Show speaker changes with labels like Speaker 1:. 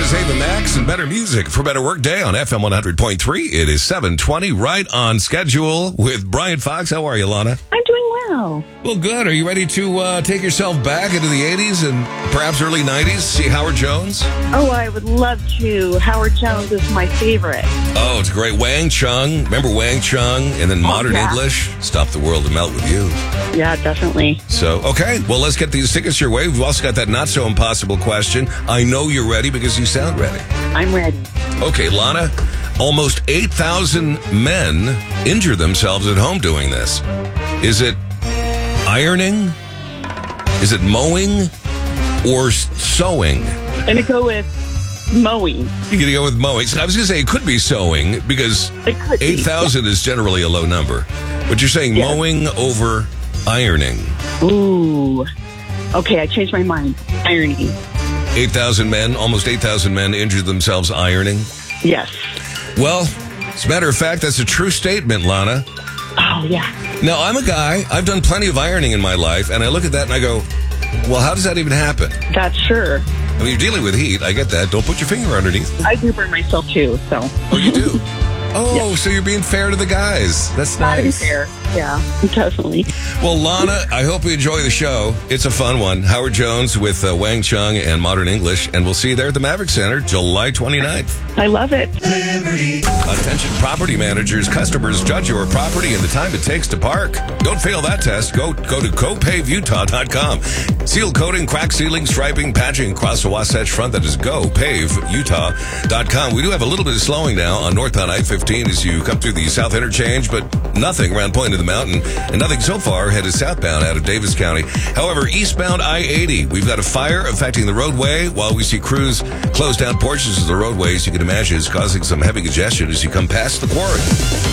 Speaker 1: is Ava Max and better music for better work day on FM 100.3. It is 7:20, right on schedule with Brian Fox. How are you, Lana?
Speaker 2: I'm doing well.
Speaker 1: Well, good. Are you ready to take yourself back into the 80s and perhaps early 90s? See Howard Jones?
Speaker 2: Oh, I would love to. Howard Jones is my favorite.
Speaker 1: Oh, it's great. Wang Chung. Remember Wang Chung? And then Modern English. Stop the World and Melt with You.
Speaker 2: Yeah, definitely.
Speaker 1: So, okay. Well, let's get these tickets your way. We've also got that not so impossible question. I know you're ready because you sound ready.
Speaker 2: I'm ready.
Speaker 1: Okay, Lana. Almost 8,000 men injure themselves at home doing this. Is it ironing? Is it mowing? Or sewing?
Speaker 2: I'm going to go with mowing.
Speaker 1: You're going to go with mowing. I was going to say it could be sewing because 8,000 is generally a low number. But you're saying mowing over ironing.
Speaker 2: Ooh. Okay, I changed my mind. Ironing.
Speaker 1: 8,000 men, almost 8,000 men injured themselves ironing?
Speaker 2: Yes.
Speaker 1: Well, as a matter of fact, that's a true statement, Lana.
Speaker 2: Oh, yeah.
Speaker 1: Now, I'm a guy, I've done plenty of ironing in my life, and I look at that and I go, well, how does that even happen?
Speaker 2: That's sure.
Speaker 1: I mean, you're dealing with heat, I get that. Don't put your finger underneath.
Speaker 2: I do burn myself, too, so.
Speaker 1: Oh, you do? Oh, so you're being fair to the guys. That's nice.
Speaker 2: Fair. Yeah, definitely.
Speaker 1: Well, Lana, I hope you enjoy the show. It's a fun one. Howard Jones with Wang Chung and Modern English. And we'll see you there at the Maverick Center, July 29th.
Speaker 2: I love it.
Speaker 1: Attention property managers, customers, judge your property and the time it takes to park. Don't fail that test. Go to GoPaveUtah.com. Seal coating, crack sealing, striping, patching across the Wasatch Front. That is GoPaveUtah.com. We do have a little bit of slowing now on northbound I-15 as you come through the South Interchange, but nothing around Point of the Mountain, and nothing so far headed southbound out of Davis County. However, eastbound I-80, we've got a fire affecting the roadway while we see crews close down portions of the roadways. You can imagine it's causing some heavy congestion as you come past the quarry.